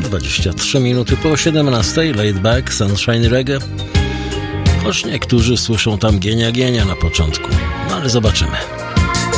23 minuty po 17, laid back, sunshine reggae. Choć niektórzy słyszą tam gienia na początku, no ale zobaczymy.